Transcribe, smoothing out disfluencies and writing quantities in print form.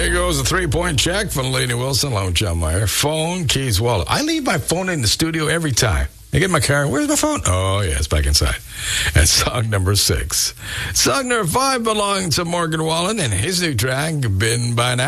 Here goes a 3-point check from Lainey Wilson, along with John Mayer. Phone, keys, wallet. I leave my phone in the studio every time. I get in my car. Where's my phone? Oh, yeah, it's back inside. And song number 6. Song number 5 belongs to Morgan Wallen and his new track, Been By Now.